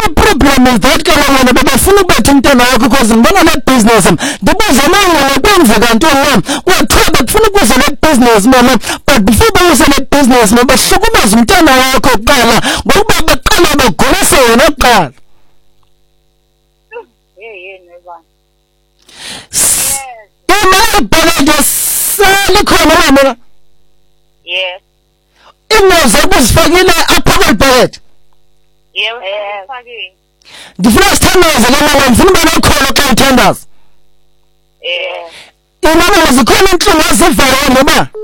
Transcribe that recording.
problem is that kalawona bebafuna ukubetha umntana wakho because ngibona le business ndibuza manje kwenzeka ntoni kwathiwa befuna ukuza le business mama but before bawuza le business mama bahlukumeza umntana wakho kuqala ngoba baqala bagolisa wena kuqala neba imali bheke sele khona mama yes imoza kuzifakile apha kwebheke fake the first time I was alone, ngifuna ukuba khona ka tenders. Imama uzikhona inhlungu ezivele ngoba